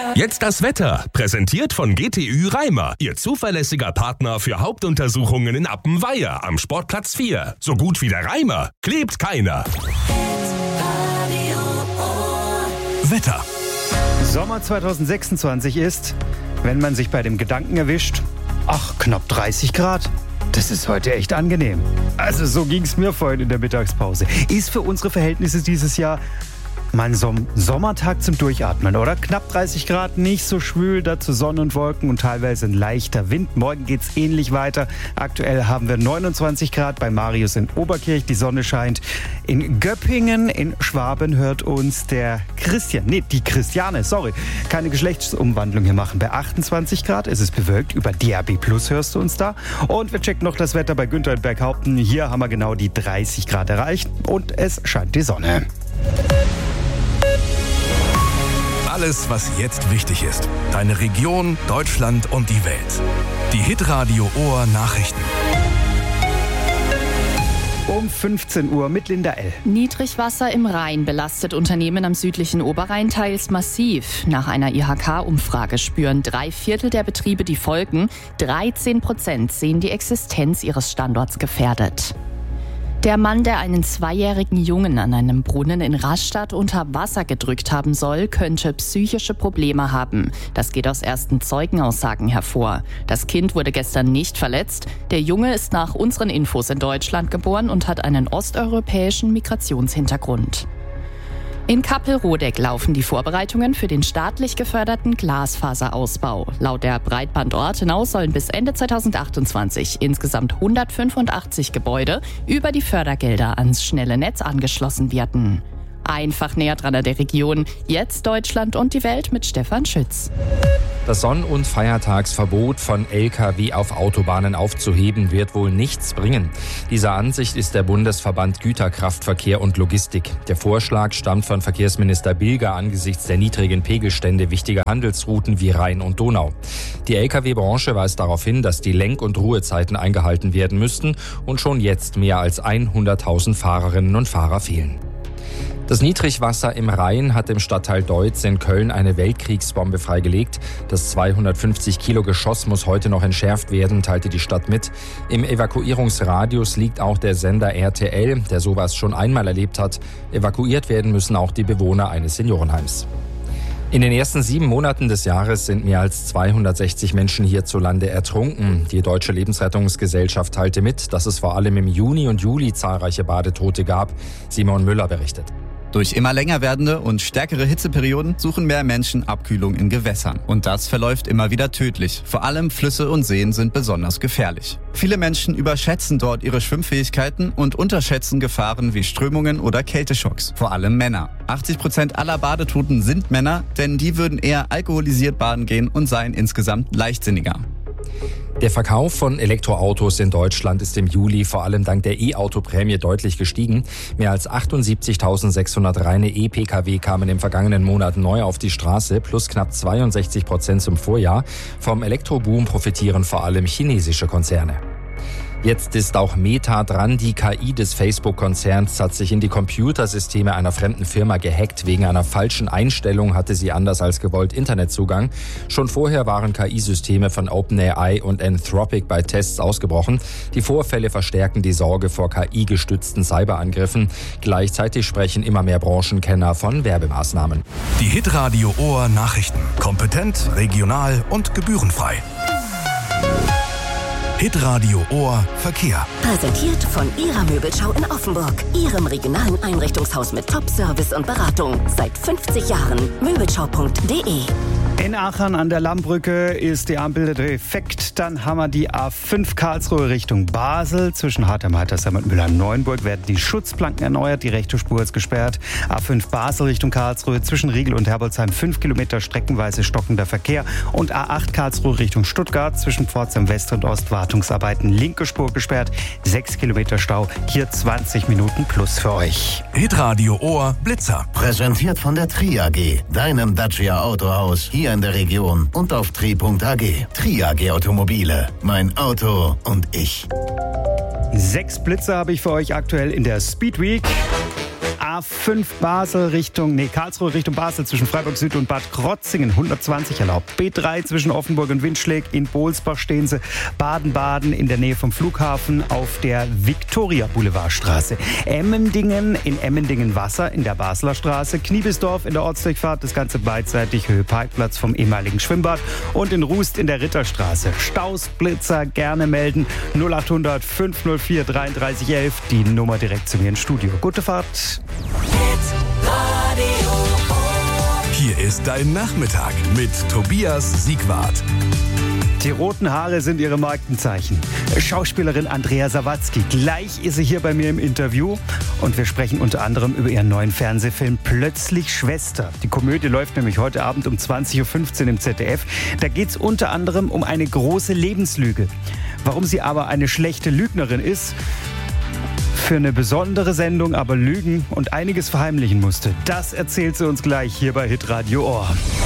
Jetzt das Wetter, präsentiert von GTÜ Reimer, Ihr zuverlässiger Partner für Hauptuntersuchungen in Appenweier am Sportplatz 4. So gut wie der Reimer, klebt keiner. Wetter. Sommer 2026 ist, wenn man sich bei dem Gedanken erwischt, ach, knapp 30 Grad. Das ist heute echt angenehm. Also so ging es mir vorhin in der Mittagspause. Ist für unsere Verhältnisse dieses Jahr mal so ein Sommertag zum Durchatmen, oder? Knapp 30 Grad, nicht so schwül, dazu Sonne und Wolken und teilweise ein leichter Wind. Morgen geht's ähnlich weiter. Aktuell haben wir 29 Grad bei Marius in Oberkirch. Die Sonne scheint. In Göppingen, in Schwaben hört uns die Christiane, keine Geschlechtsumwandlung hier machen. Bei 28 Grad ist es bewölkt. Über DAB+ hörst du uns da. Und wir checken noch das Wetter bei Günther in Berghaupten. Hier haben wir genau die 30 Grad erreicht und es scheint die Sonne. Alles, was jetzt wichtig ist. Deine Region, Deutschland und die Welt. Die Hitradio Ohr Nachrichten. Um 15 Uhr mit Linda L. Niedrigwasser im Rhein belastet Unternehmen am südlichen Oberrhein teils massiv. Nach einer IHK-Umfrage spüren 3/4 der Betriebe die Folgen. 13% sehen die Existenz ihres Standorts gefährdet. Der Mann, der einen 2-jährigen Jungen an einem Brunnen in Rastatt unter Wasser gedrückt haben soll, könnte psychische Probleme haben. Das geht aus ersten Zeugenaussagen hervor. Das Kind wurde gestern nicht verletzt. Der Junge ist nach unseren Infos in Deutschland geboren und hat einen osteuropäischen Migrationshintergrund. In Kappelrodeck laufen die Vorbereitungen für den staatlich geförderten Glasfaserausbau. Laut der Breitbandortenau sollen bis Ende 2028 insgesamt 185 Gebäude über die Fördergelder ans schnelle Netz angeschlossen werden. Einfach näher dran an der Region. Jetzt Deutschland und die Welt mit Stefan Schütz. Das Sonn- und Feiertagsverbot von Lkw auf Autobahnen aufzuheben, wird wohl nichts bringen. Dieser Ansicht ist der Bundesverband Güterkraftverkehr und Logistik. Der Vorschlag stammt von Verkehrsminister Bilger angesichts der niedrigen Pegelstände wichtiger Handelsrouten wie Rhein und Donau. Die Lkw-Branche weist darauf hin, dass die Lenk- und Ruhezeiten eingehalten werden müssten und schon jetzt mehr als 100.000 Fahrerinnen und Fahrer fehlen. Das Niedrigwasser im Rhein hat im Stadtteil Deutz in Köln eine Weltkriegsbombe freigelegt. Das 250-Kilo-Geschoss muss heute noch entschärft werden, teilte die Stadt mit. Im Evakuierungsradius liegt auch der Sender RTL, der sowas schon einmal erlebt hat. Evakuiert werden müssen auch die Bewohner eines Seniorenheims. In den ersten 7 Monaten des Jahres sind mehr als 260 Menschen hierzulande ertrunken. Die Deutsche Lebensrettungsgesellschaft teilte mit, dass es vor allem im Juni und Juli zahlreiche Badetote gab. Simon Müller berichtet. Durch immer länger werdende und stärkere Hitzeperioden suchen mehr Menschen Abkühlung in Gewässern. Und das verläuft immer wieder tödlich. Vor allem Flüsse und Seen sind besonders gefährlich. Viele Menschen überschätzen dort ihre Schwimmfähigkeiten und unterschätzen Gefahren wie Strömungen oder Kälteschocks. Vor allem Männer. 80% aller Badetoten sind Männer, denn die würden eher alkoholisiert baden gehen und seien insgesamt leichtsinniger. Der Verkauf von Elektroautos in Deutschland ist im Juli vor allem dank der E-Auto-Prämie deutlich gestiegen. Mehr als 78.600 reine E-Pkw kamen im vergangenen Monat neu auf die Straße, plus knapp 62% zum Vorjahr. Vom Elektroboom profitieren vor allem chinesische Konzerne. Jetzt ist auch Meta dran. Die KI des Facebook-Konzerns hat sich in die Computersysteme einer fremden Firma gehackt. Wegen einer falschen Einstellung hatte sie anders als gewollt Internetzugang. Schon vorher waren KI-Systeme von OpenAI und Anthropic bei Tests ausgebrochen. Die Vorfälle verstärken die Sorge vor KI-gestützten Cyberangriffen. Gleichzeitig sprechen immer mehr Branchenkenner von Werbemaßnahmen. Die Hitradio Ohr Nachrichten. Kompetent, regional und gebührenfrei. Hitradio Ohr Verkehr. Präsentiert von Ihrer Möbelschau in Offenburg. Ihrem regionalen Einrichtungshaus mit Top-Service und Beratung. Seit 50 Jahren. Möbelschau.de. In Aachen an der Lammbrücke ist die Ampel defekt. Dann haben wir die A5 Karlsruhe Richtung Basel. Zwischen Hartheim-Heitersheim und Müller-Neuenburg werden die Schutzplanken erneuert. Die rechte Spur ist gesperrt. A5 Basel Richtung Karlsruhe. Zwischen Riegel und Herbolzheim 5 Kilometer streckenweise stockender Verkehr. Und A8 Karlsruhe Richtung Stuttgart. Zwischen Pforzheim West und Ost Wartungsarbeiten. Linke Spur gesperrt. 6 Kilometer Stau. Hier 20 Minuten plus für euch. Hitradio Ohr Blitzer. Präsentiert von der Tri AG, deinem Dacia Autohaus hier in der Region und auf tri.ag. Tri AG Automobile, mein Auto und ich. 6 Blitzer habe ich für euch aktuell in der Speed Week. A5 Karlsruhe Richtung Basel zwischen Freiburg Süd und Bad Krotzingen 120 erlaubt. B3 zwischen Offenburg und Windschläg, in Bohlsbach stehen sie. Baden-Baden in der Nähe vom Flughafen auf der Viktoria-Boulevardstraße. Emmendingen in Emmendingen-Wasser in der Basler Straße. Kniebisdorf in der Ortsdurchfahrt, das Ganze beidseitig Höhe Parkplatz vom ehemaligen Schwimmbad. Und in Rust in der Ritterstraße. Stausblitzer gerne melden. 0800 504 3311, die Nummer direkt zu mir ins Studio. Gute Fahrt. Hier ist dein Nachmittag mit Tobias Siegwart. Die roten Haare sind ihre Markenzeichen. Schauspielerin Andrea Sawatzki. Gleich ist sie hier bei mir im Interview. Und wir sprechen unter anderem über ihren neuen Fernsehfilm Plötzlich Schwester. Die Komödie läuft nämlich heute Abend um 20.15 Uhr im ZDF. Da geht es unter anderem um eine große Lebenslüge. Warum sie aber eine schlechte Lügnerin ist, für eine besondere Sendung aber lügen und einiges verheimlichen musste. Das erzählt sie uns gleich hier bei Hitradio Ohr.